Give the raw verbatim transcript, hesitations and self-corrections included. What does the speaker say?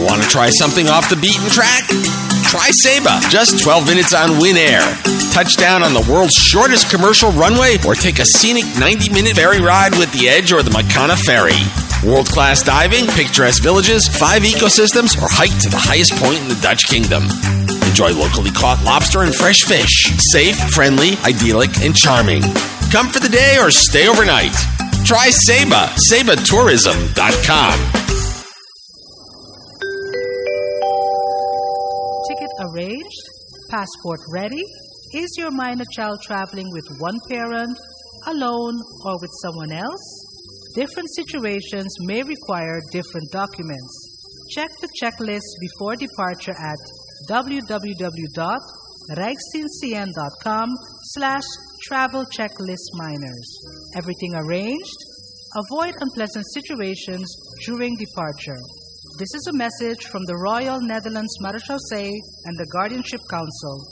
Want to try something off the beaten track? Try Saba, just twelve minutes on Win Air. Touchdown on the world's shortest commercial runway, or take a scenic ninety-minute ferry ride with the Edge or the Makana Ferry. World-class diving, picturesque villages, five ecosystems, or hike to the highest point in the Dutch Kingdom. Enjoy locally caught lobster and fresh fish. Safe, friendly, idyllic, and charming. Come for the day or stay overnight. Try Saba, saba tourism dot com. Ticket arranged? Passport ready? Is your minor child traveling with one parent, alone, or with someone else? Different situations may require different documents. Check the checklist before departure at w w w dot rijksdienstcn dot com slash travel checklist minors. Everything arranged? Avoid unpleasant situations during departure. This is a message from the Royal Netherlands Marechaussee and the Guardianship Council.